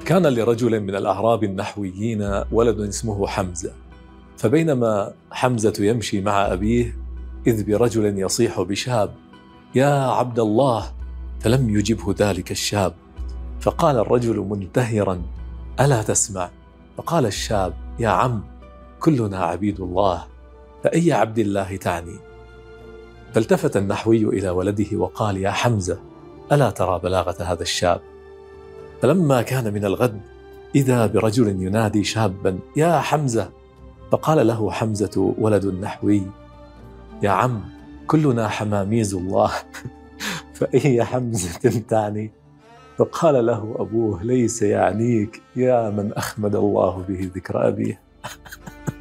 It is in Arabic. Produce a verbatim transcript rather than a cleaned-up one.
كان لرجل من الأعراب النحويين ولد اسمه حمزة، فبينما حمزة يمشي مع أبيه إذ برجل يصيح بشاب: يا عبد الله، فلم يجبه ذلك الشاب، فقال الرجل منتهرا: ألا تسمع؟ فقال الشاب: يا عم، كلنا عبيد الله، فأي عبد الله تعني؟ فالتفت النحوي إلى ولده وقال: يا حمزة، ألا ترى بلاغة هذا الشاب؟ فلما كان من الغد إذا برجل ينادي شابا: يا حمزة، فقال له حمزة ولد النحوي: يا عم، كلنا حماميز الله، فأي حمزة تعني؟ فقال له أبوه: ليس يعنيك يا من أخمد الله به ذكر أبيه.